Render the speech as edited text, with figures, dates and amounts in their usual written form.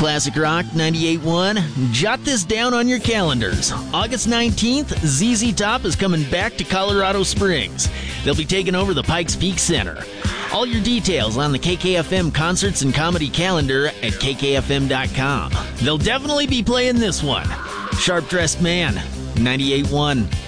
Classic Rock 98.1. Jot this down on your calendars. August 19th, ZZ Top is coming back to Colorado Springs. They'll be taking over the Pikes Peak Center. All your details on the KKFM concerts and comedy calendar at kkfm.com. They'll definitely be playing this one. Sharp Dressed Man 98.1.